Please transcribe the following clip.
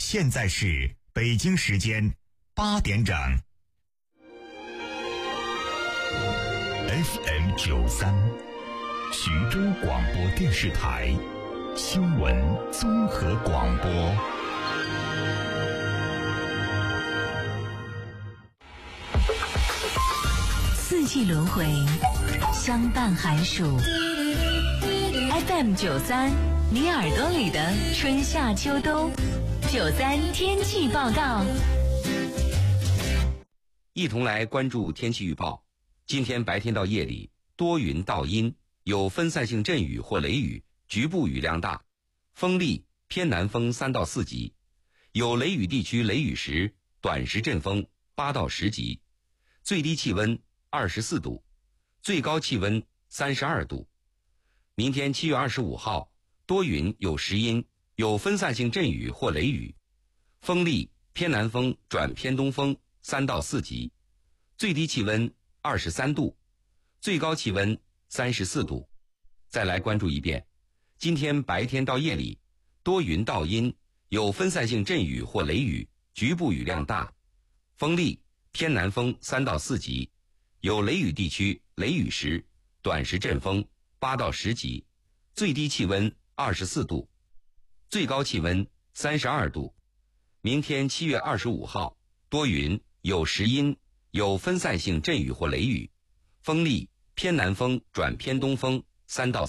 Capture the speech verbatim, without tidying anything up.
现在是北京时间八点整。F M 九三，徐州广播电视台新闻综合广播。 四季轮回，相伴寒暑。F M 九三，你耳朵里的春夏秋冬。九三天气报告， 一同来关注天气预报。今天白天到夜里多云到阴，有分散性阵雨或雷雨，局部雨量大，风力偏南风三到四级，有雷雨地区雷雨时短时阵风八到十级，最低气温二十四度，最高气温三十二度。明天七月二十五号，多云有时阴，有分散性阵雨或雷雨，风力偏南风转偏东风三到四级，最低气温二十三度，最高气温三十四度。再来关注一遍，今天白天到夜里多云到阴，有分散性阵雨或雷雨，局部雨量大，风力偏南风三到四级，有雷雨地区雷雨时短时阵风八到十级，最低气温二十四度，最高气温三十二度。明天七月二十五号，多云有时阴，有分散性阵雨或雷雨，风力偏南风转偏东风三到